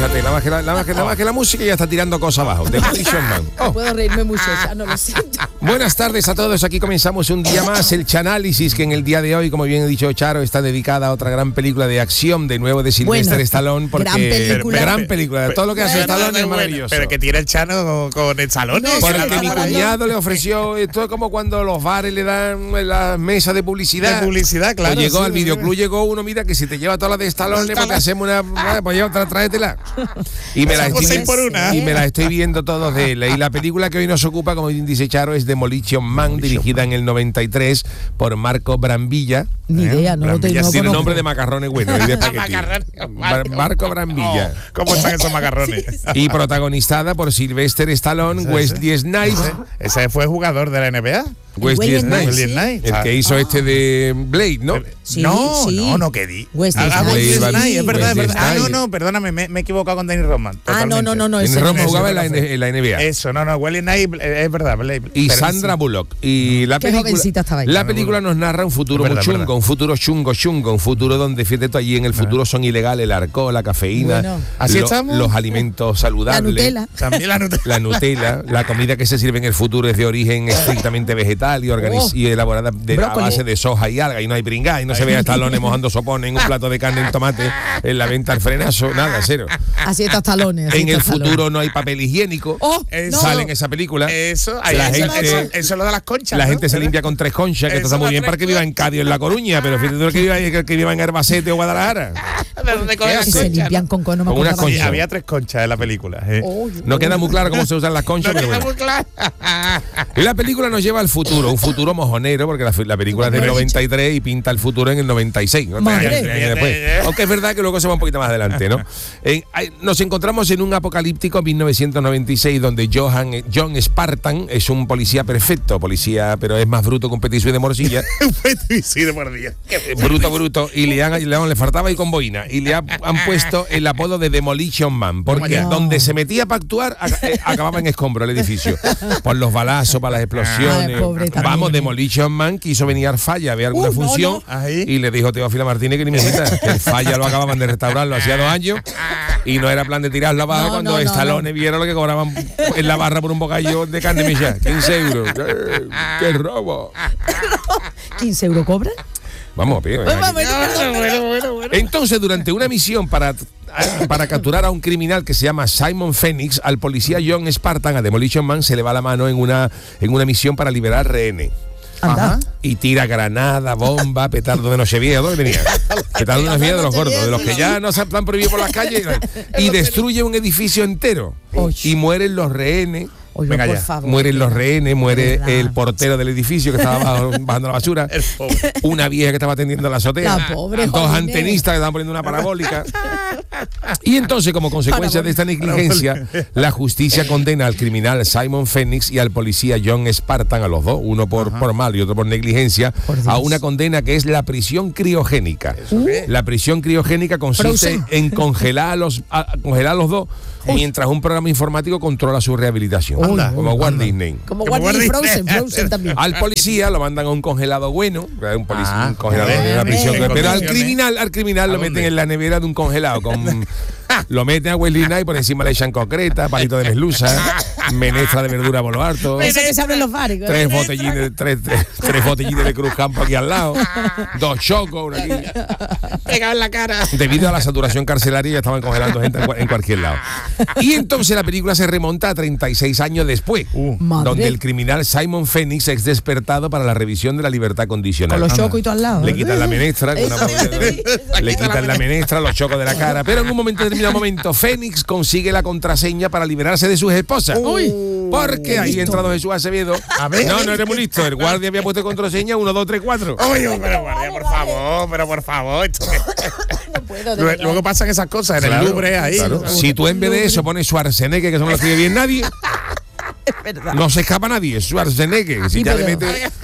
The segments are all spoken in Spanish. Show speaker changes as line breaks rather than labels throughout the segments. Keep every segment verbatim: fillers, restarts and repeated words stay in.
fíjate, nada más que la, nada más que, nada más que la música ya está tirando cosas abajo. Demolition Man.
Oh. No puedo reírme mucho, ya no lo siento.
Buenas tardes a todos, aquí comenzamos un día más el Chanálisis, que en el día de hoy, como bien ha dicho Charo, está dedicada a otra gran película de acción de nuevo de Sylvester bueno, Stallone, porque
gran película,
gran película. Todo lo que hace
pero,
Stallone
pero,
es maravilloso.
Pero que tiene el Chano con, con el Stallone.
No,
porque mi cuñado le ofreció, esto es como cuando los bares le dan las mesas de publicidad.
De publicidad, claro.
Pues llegó
sí,
al videoclub, llegó uno, mira, que si te lleva todas las de Stallone, pues te hacemos una, pues otra, tráetela. Y me la estoy,
por una.
y me la estoy viendo todos de él. Y la película que hoy nos ocupa, como dice Charo, es Demolition Man, dirigida en el noventa y tres por Marco Brambilla.
Ni idea, no lo tengo.
Tiene nombre de macarrones bueno y de Mar Marco Brambilla.
Oh, ¿cómo están esos macarrones?
Y protagonizada por Sylvester Stallone, Wesley Snipes.
Ese fue jugador de la N B A.
Wesley Snipes,
sí. Snipes,
el que hizo ah. este de Blade, ¿no?
Sí,
no,
sí.
no, no, que di.
Wesley
ah,
Snipes,
Snipes,
sí.
es verdad, es verdad. Ah, no,
Snipes.
no, perdóname, me, me he equivocado con Danny Rodman.
Ah, no, no, no, no.
Danny Rodman jugaba en la, en la N B A.
Eso, no, no, Wesley Snipes, es verdad. Blade,
y Sandra Bullock. Y la
Qué
película,
jovencita estaba ahí.
la película nos narra un futuro
verdad,
muy chungo,
verdad.
un futuro chungo, chungo, un futuro donde, fíjate tú, allí en el futuro son ilegales el alcohol, la cafeína,
Bueno.
¿Así
lo,
estamos?
los alimentos saludables.
La Nutella.
También la Nutella.
La Nutella, la comida que se sirve en el futuro es de origen estrictamente vegetal y,
Oh.
y elaborada de, a
Brócoli.
base de soja y alga, y no hay pringá, y no se ve a Stallone mojando sopón en un plato de carne en tomate en la venta al frenazo, nada, cero.
Así está Stallone. así
En
está
el
Stallone.
futuro no hay papel higiénico.
Oh,
Eso
no.
Sale en esa película.
Eso, ahí,
La
eso,
gente-
eso, eso es lo de las conchas.
La
¿no?
gente se limpia con tres conchas, que esto
Eso,
está muy
las
bien
tres
para que viva en Cádiz o en La Coruña, pero fíjate tú que viva, que, que viva en Herbacete o Guadalajara.
¿De dónde cogen las
Que se
conchas?
limpian con cono, no me
Con unas
acordaba.
Sí,
conchas.
había tres conchas en la película. ¿eh?
Oh,
No queda muy claro cómo se usan las conchas,
No
pero
queda
bueno.
muy claro.
Y la película nos lleva al futuro, un futuro mojonero, porque la, la película es del noventa y tres y pinta el futuro en el noventa y seis. ¿no?
Madre.
Años después. Aunque es verdad que luego se va un poquito más adelante, ¿no? En- hay- nos encontramos en un apocalíptico mil novecientos noventa y seis donde Johan, John Spartan es un policía perfecto, policía, pero es más bruto que un petit suisse de morcilla.
Sí, de por Dios.
bruto, bruto, y le, han, le, han- le faltaba y con boina, y le ha- han puesto el apodo de Demolition Man, porque
No.
donde se metía para actuar, ac- eh, acababa en escombro el edificio, por los balazos, para las explosiones.
Ay, pobre también.
Vamos, Demolition Man quiso venir al Falla a ver alguna
Uh, no,
función,
no.
Ahí.
y le dijo Teófila Martínez que ni me necesita, que el Falla lo acababan de restaurarlo hacía dos años, y no era plan de tirarlo abajo
No,
cuando
no, no,
Stallone
no.
vieron lo que cobraban en la barra por un bocadillo de carne mechada, quince euros. ¡Eh, ¡Qué robo!
¿quince euros cobran?
Vamos, pibe.
Pues vamos,
Bueno, bueno, bueno, bueno.
Entonces, durante una misión para, para capturar a un criminal que se llama Simon Phoenix, al policía John Spartan, a Demolition Man, se le va la mano en una, en una misión para liberar rehenes.
Anda.
Y tira granada, bomba, petardo de Nochevieja, ¿dónde venía? Petardo de Nochevieja de los gordos, de los que ya no están prohibidos por las calles, y destruye un edificio entero.
Oy.
Y mueren los rehenes.
Oye,
Venga
por
ya.
favor.
Mueren los rehenes, muere
¿Verdad?
el portero del edificio que estaba bajo- bajando la basura,
El pobre.
una vieja que estaba atendiendo la azotea,
La pobre,
dos
jolines.
antenistas que estaban poniendo una parabólica. Y entonces, como consecuencia de esta negligencia, la justicia condena al criminal Simon Phoenix y al policía John Spartan, a los dos, uno por, por mal y otro por negligencia,
Por Dios.
a una condena que es la prisión criogénica. La prisión criogénica consiste
Frozen.
en congelar a los, a- congelar a los dos mientras un programa informático controla su rehabilitación.
Anda,
como Walt Disney.
Como
Como
Guardian y
Guardian.
Frozen, Frozen también.
Al policía lo mandan a un congelado bueno, un, polic-
Ah,
un congelador
bien,
de una
bien,
prisión,
bien,
pero al
condiciones.
criminal, al criminal
¿A
lo meten
dónde?
en la nevera de un congelado, con lo meten a Wesley Snipes, por encima le echan concreta, palito de merluza, menestra de verdura por lo harto,
Eso que se abren los bares.
tres botellines, tres, tres, tres botellines de Cruz Campo aquí al lado, dos chocos, una aquí.
Pegado en la cara.
Debido a la saturación carcelaria ya estaban congelando gente en cual- en cualquier lado. Y entonces la película se remonta a treinta y seis años después,
Madre.
donde el criminal Simon Phoenix es despertado para la revisión de la libertad condicional.
Con los chocos y todo al lado.
Le quitan la menestra, con una
Eso,
movida, ¿no? Le quitan la menestra, los chocos de la cara. Pero en un momento determinado momento, Fénix consigue la contraseña para liberarse de sus esposas.
Uy.
Porque ahí
listo.
entra don Jesús Acevedo.
A ver.
No, no eres muy listo. El guardia había puesto contraseña uno, dos, tres, cuatro.
Oye, pero guardia, por favor, pero por favor. Esto que-
No puedo, de
Lue-
verdad.
Luego pasan esas cosas en
Claro,
el Louvre ahí.
claro. Si tú en vez de eso pones Schwarzenegger, que eso no lo escribe bien nadie,
verdad.
no se escapa nadie. Schwarzenegger. Si
Sí,
ya le
pero-
metes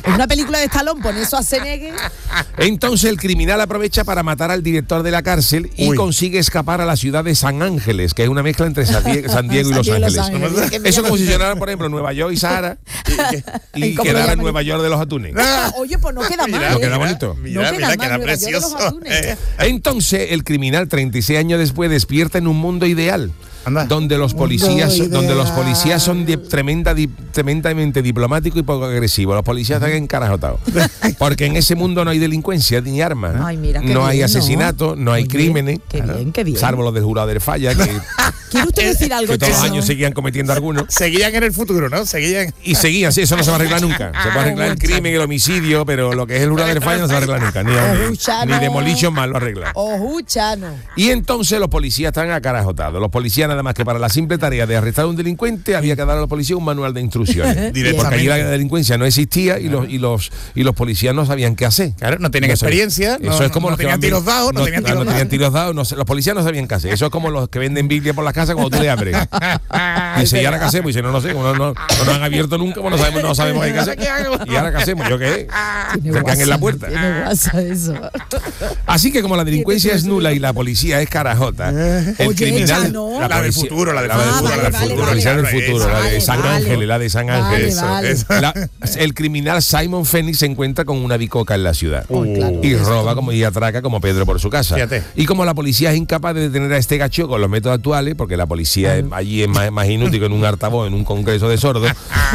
Es una película de Stallone, pone eso a Schwarzenegger.
Entonces el criminal aprovecha para matar al director de la cárcel y
Uy.
consigue escapar a la ciudad de San Ángeles, que es una mezcla entre San Die- San Diego y Los
San Diego y Los
Ángeles.
Ángeles. Qué
Eso
bien.
como si llenaran, por ejemplo, Nueva York y Sahara y,
¿Y cómo lo
quedara en
llaman?
Nueva York de los atunes.
Ah, oye, pues no queda mal.
Mira,
No
¿eh?
queda bonito.
Mira,
No
mira,
queda
queda,
mal, Nueva York de los
precioso.
atunes.
Eh,
Entonces el criminal treinta y seis años después despierta en un mundo ideal.
Anda.
Donde los
Mundo
policías,
ideal.
donde los policías son di- tremenda, di- tremendamente diplomáticos y poco agresivos. Los policías están encarajotados. Porque en ese mundo no hay delincuencia ni armas.
Ay, mira, qué
no hay
bien,
asesinatos, no, hay
Oye,
crímenes.
Qué bien, qué bien.
Salvo los del jurado del falla, que,
¿Quiere usted decir algo,
que todos los
Chano?
años seguían cometiendo algunos.
Seguían en el futuro, ¿no? Seguían.
Y seguían, sí, eso no se va a arreglar nunca. Se puede arreglar el crimen, el homicidio, pero lo que es el jurado del falla no se va a arreglar nunca. Ni,
Ojú,
ni,
Chano.
ni Demolition Man lo arregla.
Ojú, Chano.
Y entonces los policías están acarajotados. Los policías nada más que para la simple tarea de arrestar a un delincuente había que dar a los policías un manual de instrucciones. Porque allí la delincuencia no existía y los, y los, y los policías no sabían qué hacer.
Claro, no tenían
sabían.
experiencia.
Eso
no,
es como
no
los que
tenían
van
tiros
bien-
dados, no, tenían tiros
no
dados.
tenían tiros dados, no sé, los policías no sabían qué hacer. Eso es como los que venden Biblia por las casas cuando tú le abres. Dice, ¿y ahora qué hacemos? Dice, no, no sé, como no, no, no nos han abierto nunca, pues no sabemos, no sabemos qué hay que hacer. ¿Y ahora qué hacemos? ¿Yo qué?
Tiene
Se quedan en la
guasa,
puerta.
Tiene guasa eso.
Así que como la delincuencia es nula y la policía es carajota, el
Oye,
criminal...
Chano.
La del
policía-
futuro, la del
la del
futuro,
futuro,
la del
la del
futuro,
futuro, la del
vale,
futuro, la de
vale,
San
vale.
Ángeles, la de San
Vale,
Ángeles.
vale.
Eso.
La- el criminal Simon Phoenix se encuentra con una bicoca en la ciudad
Oh, claro.
y roba como y atraca como Pedro por su casa.
Fíjate.
Y como la policía es incapaz de detener a este gacho con los métodos actuales, porque la policía es- allí es más, más inútil que en un altavoz en un congreso de sordos,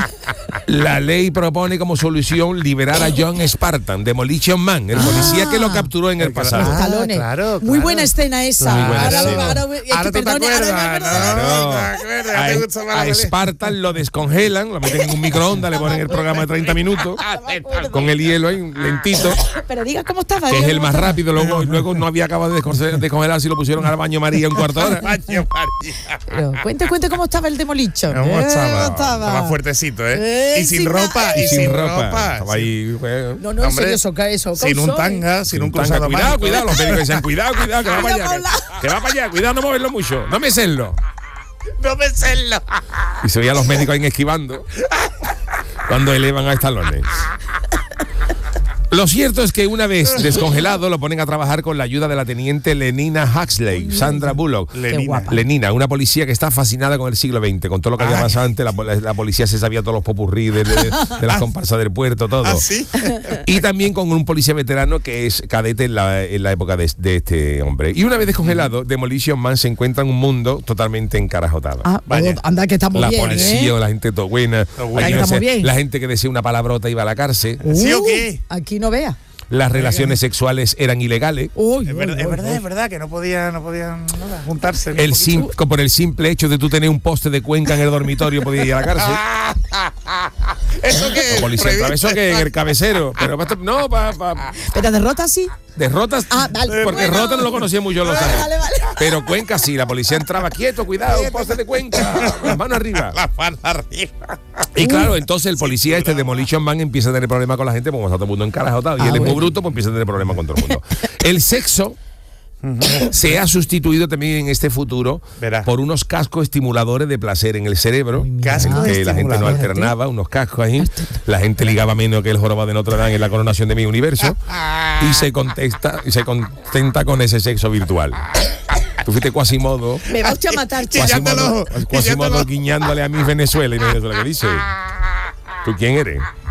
la ley propone como solución liberar a John Spartan, Demolition Man, el policía que lo capturó en el pasado.
Ah,
Talones.
claro,
Muy
claro.
buena escena esa.
Muy buena
ahora,
escena.
ahora- es que
Ahora tú te
perdone, ahora me
acuerdas,
perdone.
¿no?
No.
¿Te acuerdas? ¿Te gusta más la
A, a
peli?
Spartan lo descongelan, lo meten en un microondas, le ponen el programa de treinta minutos con el hielo ahí lentito,
Pero diga cómo estaba.
que es
¿eh?
el más rápido. Luego, luego no había acabado de descongelar, descongelar si lo pusieron al baño María un cuarto de hora.
Baño María.
Pero cuente, cuente cómo estaba el Demolition.
¿Cómo
¿eh?
estaba?
¿Cómo
Estaba fuertecito, ¿eh?
Eh,
y sin
sin
ropa,
nada.
y sin ropa.
Estaba ahí, pues,
No, no, en
Hombre,
serio, eso, ca- eso.
sin un
causó, ¿eh?
tanga, sin un
tanga.
cruzado
Cuidado,
mágico.
cuidado, los médicos dicen, cuidado, cuidado, que va para
Cuidado
allá.
con
Que, que va para allá, cuidado, no moverlo mucho, no mecerlo.
No me celo.
Y se veían los médicos ahí esquivando cuando elevan a estalones. Lo cierto es que una vez descongelado lo ponen a trabajar con la ayuda de la teniente Lenina Huxley, Sandra Bullock.
Qué guapa.
Lenina, una policía que está fascinada con el siglo veinte, con todo lo que había
Ay.
pasado antes, la, la- la policía se sabía todos los popurrí de, de- de las comparsas del puerto, todo.
¿Ah, sí?
Y también con un policía veterano que es cadete en la, en la época de, de este hombre. Y una vez descongelado, Demolition Man se encuentra en un mundo totalmente encarajotado.
Ah,
Vaya.
oh, anda que estamos
La
bien,
policía,
¿eh?
la gente todo buena,
Todo buena.
Aquí
Ahí
no
estamos
sé,
bien.
la gente que decía una palabrota iba a la cárcel,
¿Sí o
Uh,
qué?
Aquí no vea.
las relaciones sexuales eran ilegales.
Uy,
Es
uy,
verdad,
uy,
es verdad,
uy.
es verdad que no podían, no podían nada, juntarse.
El sim- por el simple hecho de tú tener un poste de Cuenca en el dormitorio podías ir a la cárcel.
¿Eso qué
La
es?
policía
Prohibido.
atravesó que en el cabecero. Pero pa- no, pa, pa-
Pero derrota sí.
derrotas.
Ah, vale.
Porque
Bueno.
Rota no lo conocía mucho los
Vale,
años.
vale, vale.
Pero Cuenca sí, la policía entraba quieto, cuidado, un poste de Cuenca, las manos arriba.
La mano arriba.
Y claro, entonces el policía este Demolition Man empieza a tener problemas con la gente porque está todo el mundo encarajotado. Y
Ah,
él es muy
bueno.
bruto, pues empieza a tener problemas con todo el mundo. El sexo se ha sustituido también en este futuro
Verá.
por unos cascos estimuladores de placer en el cerebro.
Cascos
que la gente no
estimuladores.
alternaba, unos cascos ahí. La gente ligaba menos que el jorobado de Notre Dame en la coronación de mi universo. Y se contesta, y se contenta con ese sexo virtual. Tú fuiste Quasimodo.
Me va usted a matar, chico.
Chillándolo,
Quasimodo, Quasimodo
chillándolo.
guiñándole a mi Venezuela. Y me dice, ¿qué dice? ¿Tú quién eres?